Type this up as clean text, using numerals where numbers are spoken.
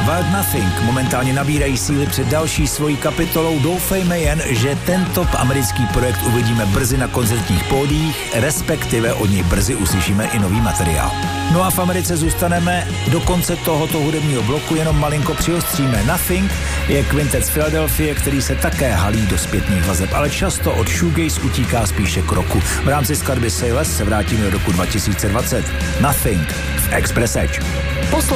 Wild Nothing momentálně nabírají síly před další svojí kapitolou. Doufejme jen, že tento americký projekt uvidíme brzy na koncertních pódiích, respektive od něj brzy uslyšíme i nový materiál. No a v Americe zůstaneme do konce tohoto hudebního bloku, jenom malinko přiostříme. Nothing je kvintet z Filadelfie, který se také halí do zpětných vazeb, ale často od shoegaze utíká spíše k rocku. V rámci skladby Say Less se vrátíme do roku 2020. Nothing v Express Edge.